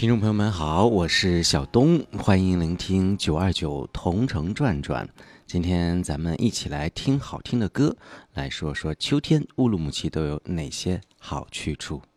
听众朋友们好，我是小东，欢迎聆听929同城转转。今天咱们一起来听好听的歌，来说说秋天乌鲁木齐都有哪些好去处。